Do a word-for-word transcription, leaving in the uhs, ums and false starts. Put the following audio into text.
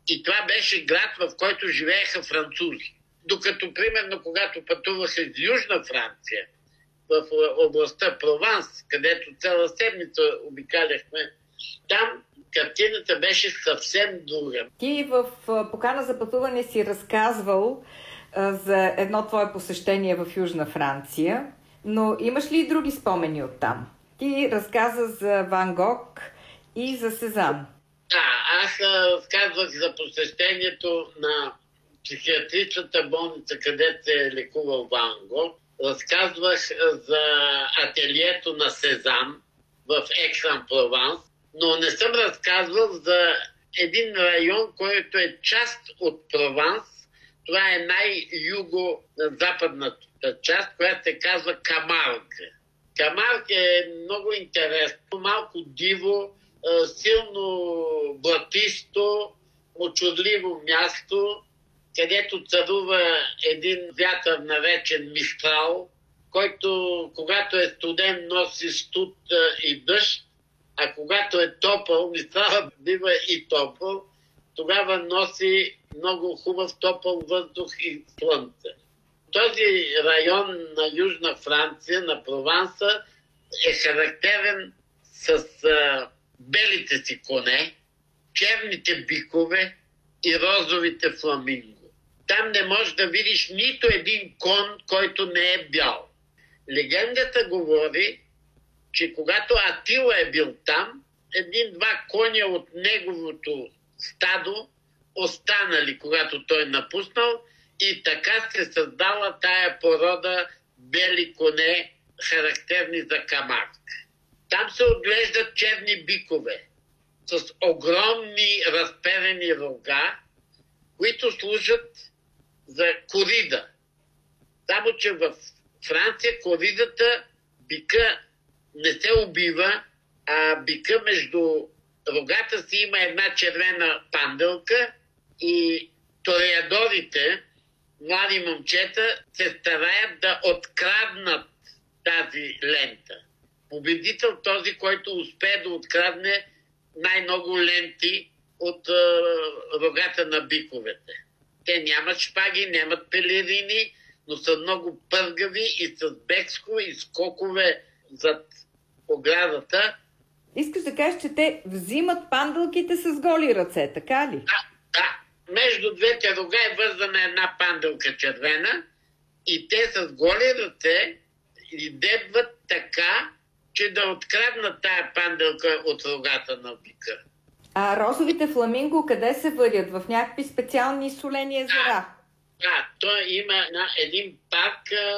И това беше град, в който живееха французи. Докато, примерно, когато пътуваха из Южна Франция, в областта Прованс, където цяла седмица обикаляхме, там картината беше съвсем друга. Ти в покана за пътуване си разказвал а, за едно твое посещение в Южна Франция, но имаш ли и други спомени оттам? Ти разказа за Ван Гог и за Сезанн. Да, аз разказвах за посещението на психиатричната болница, където се е лекувал Ван Гог. Разказвах за ателието на Сезанн в Екс-ен-Прованс, но не съм разказвал за един район, който е част от Прованс. Това е най-юго-западната част, която се казва Камарка. Камарка е много интересно, малко диво, силно блатисто, мочурливо място, където царува един вятър, наречен Мистрал, който, когато е студен, носи студ и дъжд, а когато е топъл, Мистралът бива и топъл, тогава носи много хубав топъл въздух и слънце. Този район на Южна Франция, на Прованса, е характерен с а, белите си коне, черните бикове и розовите фламинго. Там не можеш да видиш нито един кон, който не е бял. Легендата говори, че когато Атила е бил там, един-два коня от неговото стадо останали, когато той напуснал, и така се създала тая порода бели коне, характерни за Камарка. Там се отглеждат черни бикове с огромни разперени рога, които служат за корида. Само че в Франция коридата, бика не се убива, а бика между рогата си има една червена панделка и тореадорите, млади момчета, се стараят да откраднат тази лента. Победител този, който успее да открадне най-много ленти от а, рогата на биковете. Те нямат шпаги, нямат пелерини, но са много пъргави и с бекско и скокове зад оградата. Искаш да кажеш, че те взимат панделките с голи ръце, така ли? Да, да. Между двете рога е вързана една панделка червена и те с голи ръце и дебват така, че да откраднат тая панделка от рогата на бика. А розовите фламинго къде се върят? В някакви специални солени езера? Да, да, той има един парк